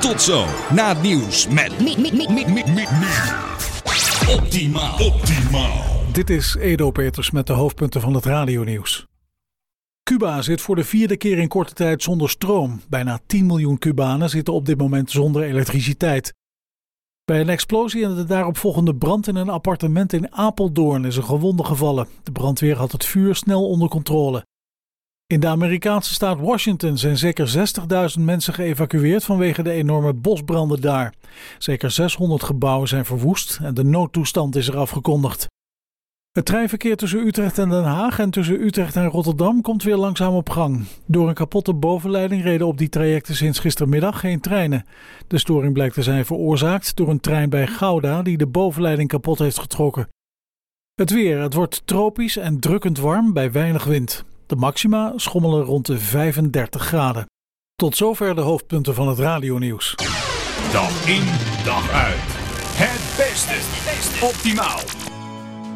Tot zo, na het nieuws met Optimaal. Dit is Edo Peters met de hoofdpunten van het radionieuws. Cuba zit voor de 4e keer in korte tijd zonder stroom. Bijna 10 miljoen Cubanen zitten op dit moment zonder elektriciteit. Bij een explosie en de daaropvolgende brand in een appartement in Apeldoorn is een gewonde gevallen. De brandweer had het vuur snel onder controle. In de Amerikaanse staat Washington zijn zeker 60.000 mensen geëvacueerd vanwege de enorme bosbranden daar. Zeker 600 gebouwen zijn verwoest en de noodtoestand is er afgekondigd. Het treinverkeer tussen Utrecht en Den Haag en tussen Utrecht en Rotterdam komt weer langzaam op gang. Door een kapotte bovenleiding reden op die trajecten sinds gistermiddag geen treinen. De storing blijkt te zijn veroorzaakt door een trein bij Gouda die de bovenleiding kapot heeft getrokken. Het weer, het wordt tropisch en drukkend warm bij weinig wind. De maxima schommelen rond de 35 graden. Tot zover de hoofdpunten van het radionieuws. Dag in, dag uit. Het beste. Optimaal.